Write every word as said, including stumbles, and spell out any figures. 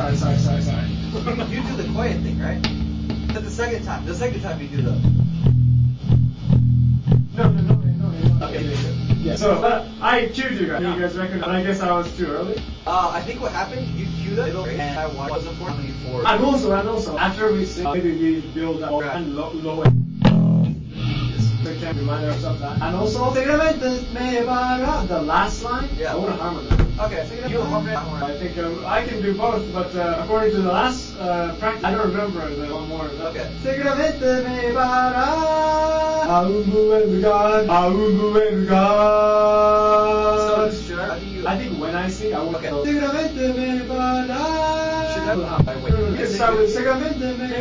sorry, sorry, sorry, sorry. You do the quiet thing, right? But the second time, the second time you do the. No, no, no, no, no. Okay. Yeah. So, but I cued you guys. You guys recognize. I guess I was too early. Uh, I think what happened, you queued a little, and I wasn't for you for. And also, and also, after we sing, maybe we build up and low, low. We can remind ourselves that. And also, the last line. Yeah. I want to harmonize. Okay, so you harmonize. I think uh, I can do both, but uh, according to the last uh, practice, I don't remember the one more. Okay. Seguramente me vará a un buen lugar, a un buen lugar. So, should I, how do you... I think when I sing, I will Okay. go. Seguramente me vará. Should I... Wait, wait. Seguramente me